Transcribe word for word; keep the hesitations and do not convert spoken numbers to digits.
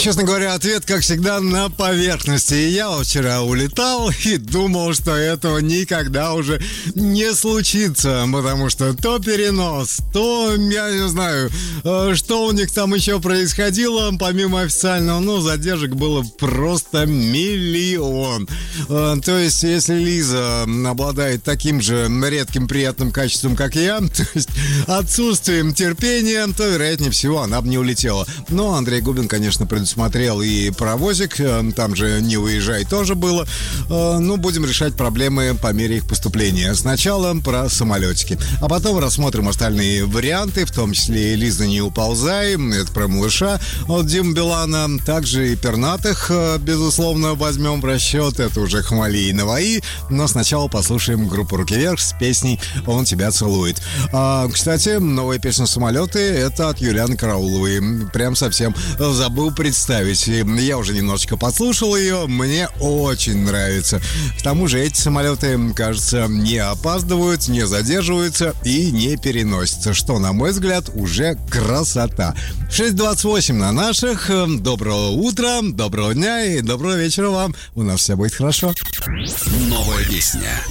Честно говоря, ответ, как всегда, на поверхности. И я вчера улетал и думал, что этого никогда уже не случится, потому что то перенос, то, я не знаю, что у них там еще происходило, помимо официального, ну, задержек было просто миллион. То есть, если Лиза обладает таким же редким приятным качеством, как я, то есть отсутствием терпения, то, вероятнее всего, она бы не улетела. Но Андрей Губин, конечно, предусмотрел и паровозик, там же «Не уезжай» тоже было. Ну, будем решать проблемы по мере их поступления. Сначала про самолетики, а потом рассмотрим остальные варианты, в том числе и «Лиза, не уползай», это про малыша от Димы Билана, также и пернатых, безусловно, возьмем в расчет, это уже Хамали и Наваи, но сначала послушаем группу «Руки вверх» с песней «Он тебя целует». А, кстати, новая песня «Самолеты» — это от Юлианы Карауловой. Прям совсем забыл представить. Я уже немножечко послушал ее, мне очень нравится. К тому же эти самолеты, кажется, не опаздывают, не задерживаются и не переносятся, что, на мой взгляд, уже красота. шесть двадцать восемь на наших. Доброго утра, доброго дня и доброго вечера вам. У нас все будет хорошо. Новая песня.